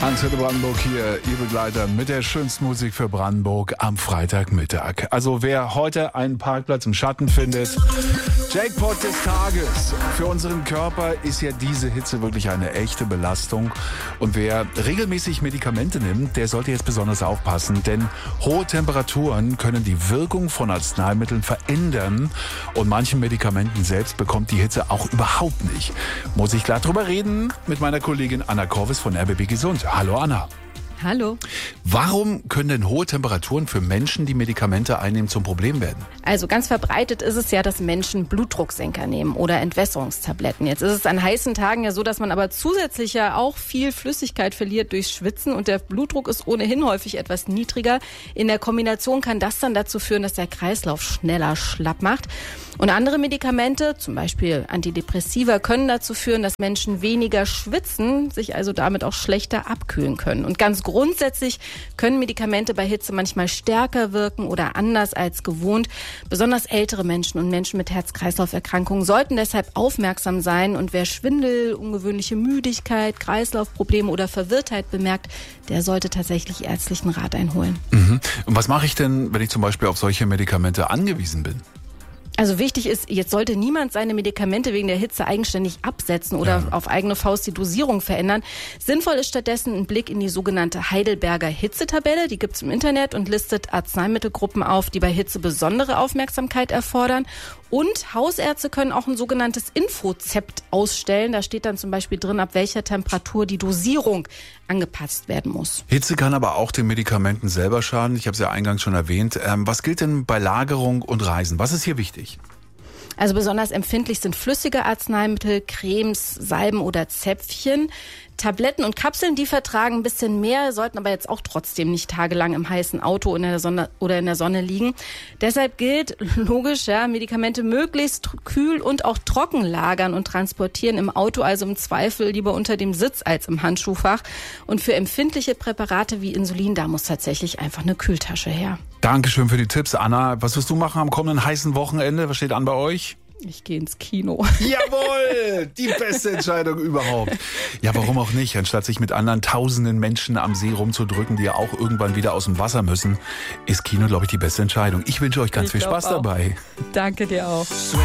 Antenne Brandenburg hier, Ihr Begleiter mit der schönsten Musik für Brandenburg am Freitagmittag. Also wer heute einen Parkplatz im Schatten findet, Jackpot des Tages. Für unseren Körper ist ja diese Hitze wirklich eine echte Belastung. Und wer regelmäßig Medikamente nimmt, der sollte jetzt besonders aufpassen. Denn hohe Temperaturen können die Wirkung von Arzneimitteln verändern. Und manchen Medikamenten selbst bekommt die Hitze auch überhaupt nicht. Muss ich klar drüber reden mit meiner Kollegin Anna Korvis von RBB Gesund. Hallo Anna. Hallo. Warum können denn hohe Temperaturen für Menschen, die Medikamente einnehmen, zum Problem werden? Also ganz verbreitet ist es ja, dass Menschen Blutdrucksenker nehmen oder Entwässerungstabletten. Jetzt ist es an heißen Tagen ja so, dass man aber zusätzlich ja auch viel Flüssigkeit verliert durchs Schwitzen und der Blutdruck ist ohnehin häufig etwas niedriger. In der Kombination kann das dann dazu führen, dass der Kreislauf schneller schlapp macht. Und andere Medikamente, zum Beispiel Antidepressiva, können dazu führen, dass Menschen weniger schwitzen, sich also damit auch schlechter abkühlen können. Und ganz grundsätzlich können Medikamente bei Hitze manchmal stärker wirken oder anders als gewohnt. Besonders ältere Menschen und Menschen mit Herz-Kreislauf-Erkrankungen sollten deshalb aufmerksam sein. Und wer Schwindel, ungewöhnliche Müdigkeit, Kreislaufprobleme oder Verwirrtheit bemerkt, der sollte tatsächlich ärztlichen Rat einholen. Und was mache ich denn, wenn ich zum Beispiel auf solche Medikamente angewiesen bin? Also wichtig ist, jetzt sollte niemand seine Medikamente wegen der Hitze eigenständig absetzen oder auf eigene Faust die Dosierung verändern. Sinnvoll ist stattdessen ein Blick in die sogenannte Heidelberger Hitzetabelle. Die gibt's im Internet und listet Arzneimittelgruppen auf, die bei Hitze besondere Aufmerksamkeit erfordern. Und Hausärzte können auch ein sogenanntes Infozept ausstellen. Da steht dann zum Beispiel drin, ab welcher Temperatur die Dosierung angepasst werden muss. Hitze kann aber auch den Medikamenten selber schaden. Ich habe es ja eingangs schon erwähnt. Was gilt denn bei Lagerung und Reisen? Was ist hier wichtig? Also besonders empfindlich sind flüssige Arzneimittel, Cremes, Salben oder Zäpfchen. Tabletten und Kapseln, die vertragen ein bisschen mehr, sollten aber jetzt auch trotzdem nicht tagelang im heißen Auto in der Sonne liegen. Deshalb gilt, logisch, Medikamente möglichst kühl und auch trocken lagern und transportieren im Auto, also im Zweifel lieber unter dem Sitz als im Handschuhfach. Und für empfindliche Präparate wie Insulin, da muss tatsächlich einfach eine Kühltasche her. Dankeschön für die Tipps, Anna. Was wirst du machen am kommenden heißen Wochenende? Was steht an bei euch? Ich gehe ins Kino. Jawohl, die beste Entscheidung überhaupt. Ja, warum auch nicht? Anstatt sich mit anderen tausenden Menschen am See rumzudrücken, die ja auch irgendwann wieder aus dem Wasser müssen, ist Kino, glaube ich, die beste Entscheidung. Ich wünsche euch ganz viel Spaß dabei. Danke dir auch.